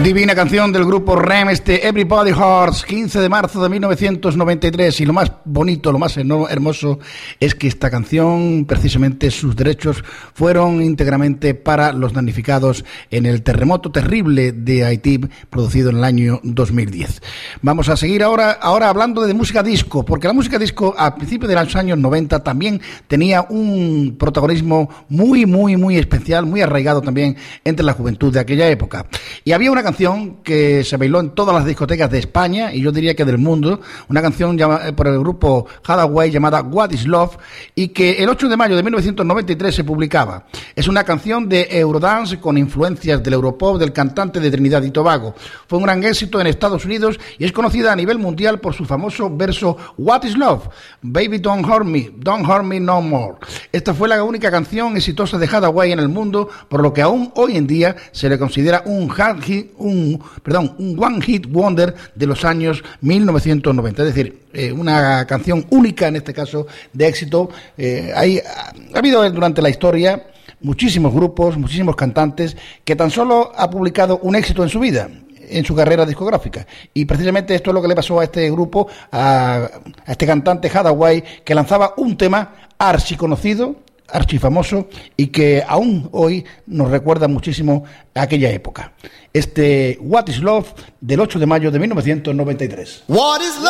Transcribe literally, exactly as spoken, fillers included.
Divina canción del grupo R E M, este Everybody Hurts, quince de marzo de mil novecientos noventa y tres. Y lo más bonito, lo más hermoso es que esta canción, precisamente sus derechos fueron íntegramente para los damnificados en el terremoto terrible de Haití producido en el año dos mil diez. Vamos a seguir ahora, ahora hablando de música disco, porque la música disco a principios de los años noventa también tenía un protagonismo muy, muy, muy especial, muy arraigado también entre la juventud de aquella época. Y había una canción que se bailó en todas las discotecas de España y yo diría que del mundo, una canción llama, por el grupo Hathaway llamada What is Love, y que el ocho de mayo de mil novecientos noventa y tres se publicaba. Es una canción de Eurodance con influencias del Europop del cantante de Trinidad y Tobago. Fue un gran éxito en Estados Unidos y es conocida a nivel mundial por su famoso verso What is Love? Baby don't hurt me, don't hurt me no more. Esta fue la única canción exitosa de Hathaway en el mundo, por lo que aún hoy en día se le considera un hard hit, un, perdón, un One Hit Wonder de los años mil novecientos noventa, es decir, eh, una canción única en este caso de éxito. Eh, hay, ha habido durante la historia muchísimos grupos, muchísimos cantantes que tan solo ha publicado un éxito en su vida, en su carrera discográfica, y precisamente esto es lo que le pasó a este grupo, a, a este cantante Hathaway, que lanzaba un tema archiconocido, archifamoso, y que aún hoy nos recuerda muchísimo a aquella época. Este What is Love del ocho de mayo de mil novecientos noventa y tres. What is love?